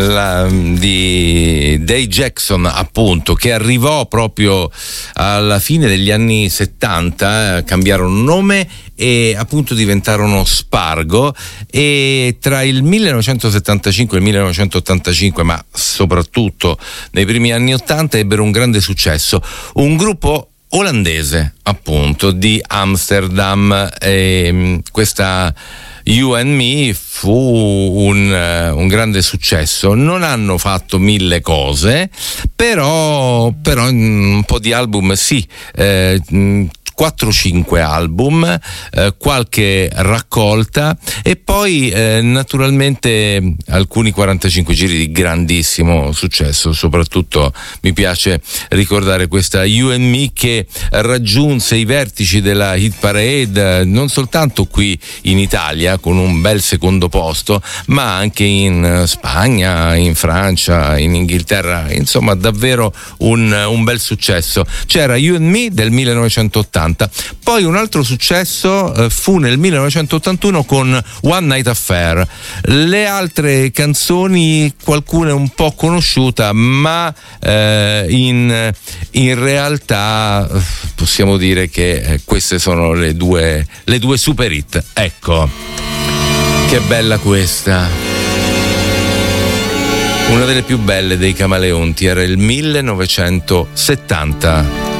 di Dave Jackson, appunto, che arrivò proprio alla fine degli anni 70, cambiarono nome e appunto diventarono Spargo, e tra il 1975 e il 1985, ma soprattutto nei primi anni 80, ebbero un grande successo. Un gruppo olandese, appunto, di Amsterdam, questa You and Me fu un grande successo. Non hanno fatto mille cose, però un po' di album sì, 4-5 album, qualche raccolta, e poi naturalmente alcuni 45 giri di grandissimo successo. Soprattutto mi piace ricordare questa You and Me, che raggiunse i vertici della hit parade non soltanto qui in Italia con un bel secondo posto, ma anche in Spagna, in Francia, in Inghilterra, insomma davvero un bel successo. C'era You and Me del 1980. Poi un altro successo fu nel 1981 con One Night Affair. Le altre canzoni, qualcuna è un po' conosciuta, ma in realtà possiamo dire che queste sono le due super hit. Ecco, che bella questa! Una delle più belle dei Camaleonti, era il 1970.